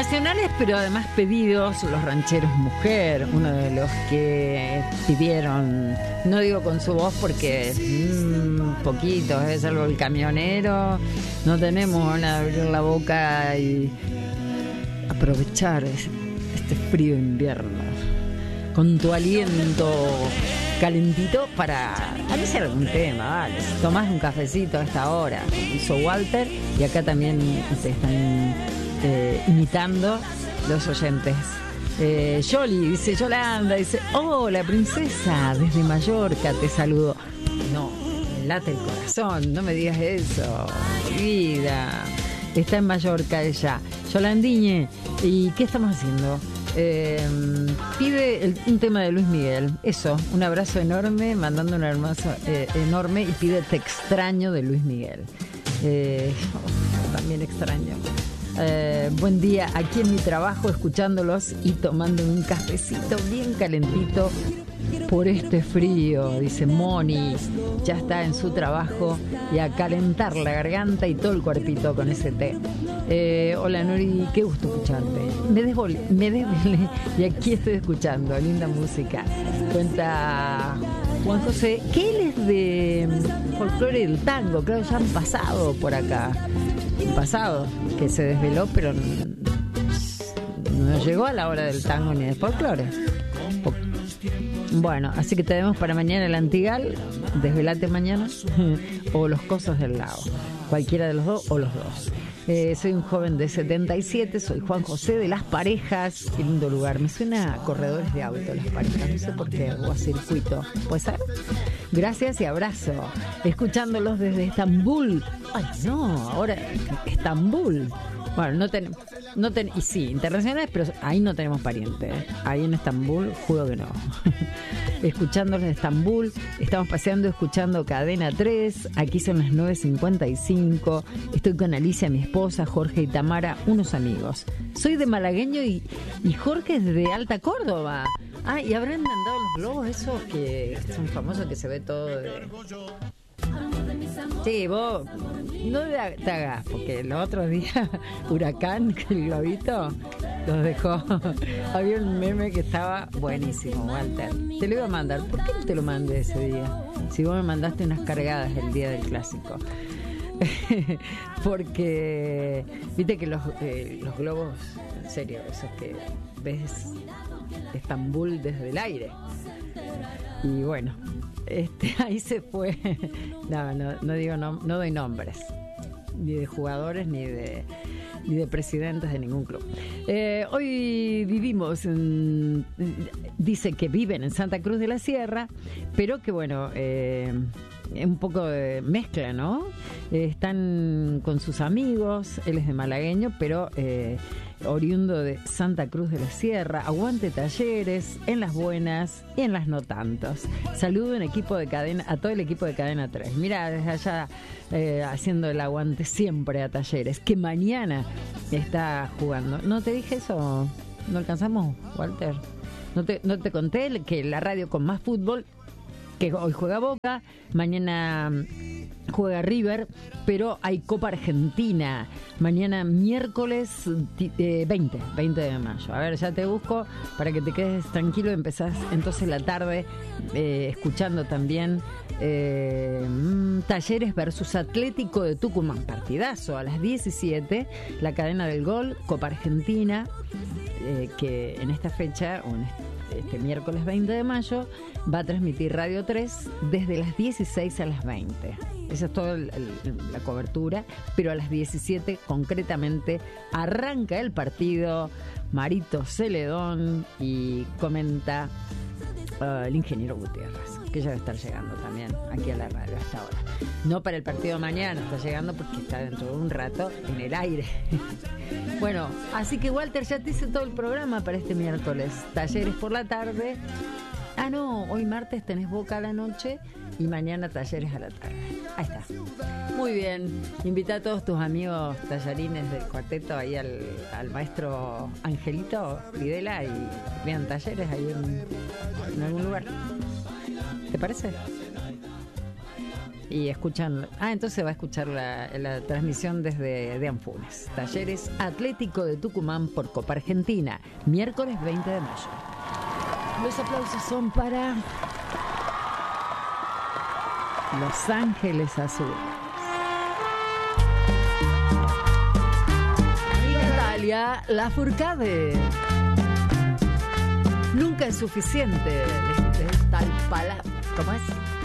internacionales, pero además pedidos, Los Rancheros Mujer, uno de los que pidieron, no digo con su voz porque poquito, es algo el camionero, no tenemos ganas de abrir la boca y aprovechar este frío invierno con tu aliento calentito para anunciar algún tema, vale. Tomás un cafecito a esta hora, como hizo Walter, y acá también te están imitando los oyentes. Yoli dice, Yolanda dice, hola princesa, desde Mallorca te saludo. No, me late el corazón, no me digas eso, vida. Está en Mallorca ella. Yolandiñe, ¿y qué estamos haciendo? Pide un tema de Luis Miguel. Eso, un abrazo enorme, mandando un hermoso enorme, y pide Te extraño de Luis Miguel. También extraño. Buen día, aquí en mi trabajo, escuchándolos y tomando un cafecito bien calentito por este frío, dice Moni. Ya está en su trabajo y a calentar la garganta y todo el cuerpito con ese té. Hola Nori, qué gusto escucharte. Me desvelé y aquí estoy escuchando, linda música. Cuenta Juan José que él es de folclore del tango, creo que ya han pasado por acá. Un pasado que se desveló, pero no llegó a la hora del tango ni del folclore. Bueno, así que tenemos para mañana el Antigal, desvelate mañana, o los Cosos del Lago, cualquiera de los dos o los dos. Soy un joven de 77, soy Juan José de Las Parejas. Qué lindo lugar, me suena a corredores de auto Las Parejas, no sé por qué, o a circuito, ¿puede ser? Gracias y abrazo, escuchándolos desde Estambul. Ay no, ahora Estambul. Bueno, y sí, internacionales, pero ahí no tenemos parientes. Ahí en Estambul, juro que no. Escuchándolos de Estambul, estamos paseando, escuchando Cadena 3. Aquí son las 9:55. Estoy con Alicia, mi esposa, Jorge y Tamara, unos amigos. Soy de malagueño y Jorge es de Alta Córdoba. Ah, y habrán mandado los globos esos que son famosos, que se ve todo de... Sí, vos no te hagas, porque los otros días Huracán, el globito, los dejó. Había un meme que estaba buenísimo, Walter. Te lo iba a mandar. ¿Por qué no te lo mandé ese día? Si vos me mandaste unas cargadas el día del clásico. Porque viste que los globos, en serio, esos que ves Estambul desde el aire. Y bueno, ahí se fue. No digo, no doy nombres, ni de jugadores ni de presidentes de ningún club. Hoy vivimos dice que viven en Santa Cruz de la Sierra, pero que bueno, un poco de mezcla, ¿no? Están con sus amigos, él es de malagueño, pero oriundo de Santa Cruz de la Sierra. Aguante Talleres, en las buenas y en las no tantos. Saludo a todo el equipo de Cadena 3. Mira, desde allá haciendo el aguante siempre a Talleres, que mañana está jugando. ¿No te dije eso? ¿No alcanzamos, Walter? ¿No te conté que la radio con más fútbol, que hoy juega Boca, mañana juega River, pero hay Copa Argentina mañana miércoles 20 de mayo. A ver, ya te busco para que te quedes tranquilo. Empezás entonces la tarde escuchando también Talleres versus Atlético de Tucumán, partidazo a las 17, la cadena del gol, Copa Argentina, que en esta fecha, o en este miércoles 20 de mayo, va a transmitir Radio 3 desde las 16 a las 20. Esa es toda la cobertura, pero a las 17 concretamente arranca el partido. Marito Celedón y comenta el ingeniero Gutiérrez, que ya debe estar llegando también aquí a la radio hasta ahora. No para el partido de mañana, está llegando porque está dentro de un rato en el aire. Bueno, así que Walter, ya te hice todo el programa para este miércoles. Talleres por la tarde. Ah, no, hoy martes tenés Boca a la noche y mañana Talleres a la tarde. Ahí está. Muy bien. Invita a todos tus amigos tallarines del cuarteto ahí al maestro Angelito Videla y vean Talleres ahí en algún lugar. ¿Te parece? y escuchan. Entonces va a escuchar la transmisión desde de Anfunes. Talleres Atlético de Tucumán por Copa Argentina, miércoles 20 de mayo. Los aplausos son para Los Ángeles Azules. Y Natalia Lafourcade. Nunca es suficiente. Tal palabra. ¿Cómo es?